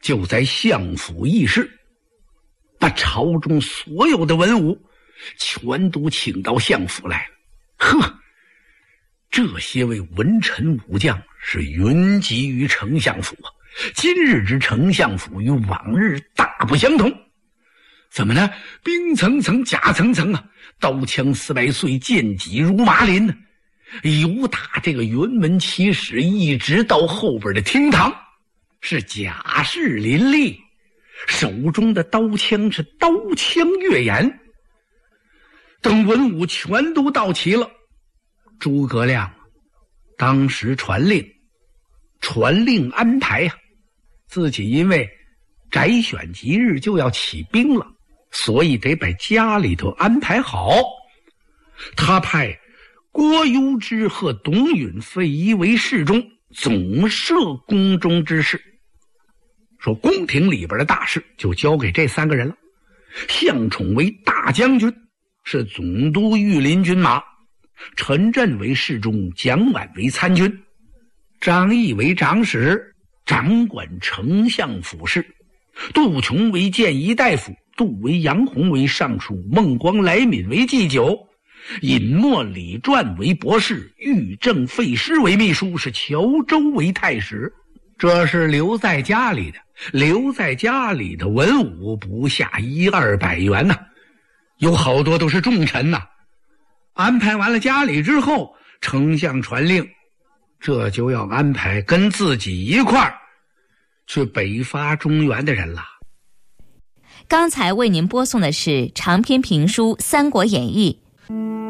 就在相府议事，把朝中所有的文武全都请到相府来了。呵，这些位文臣武将是云集于丞相府啊！今日之丞相府与往日大不相同。怎么呢？兵层层，甲层层啊，刀枪四百岁，剑戟如麻林呢。由打这个辕门起始，一直到后边的厅堂，是甲士林立，手中的刀枪是刀枪跃眼。等文武全都到齐了，诸葛亮当时传令安排啊，自己因为摘选吉日就要起兵了，所以得把家里头安排好。他派郭攸之和董允、费祎为侍中，总摄宫中之事。说宫廷里边的大事就交给这三个人了。向宠为大将军，是总督御林军马；陈震为侍中，蒋琬为参军；张翼为长史，掌管丞相府事；杜琼为谏议大夫，杜为杨弘为尚书，孟光、来敏为祭酒，尹默、李传为博士，玉正、费诗为秘书，是谯周为太史。这是留在家里的，留在家里的文武不下100-200员呐，有好多都是重臣呐。安排完了家里之后，丞相传令，这就要安排跟自己一块儿去北伐中原的人了。 刚才为您播送的是长篇评书《三国演义》。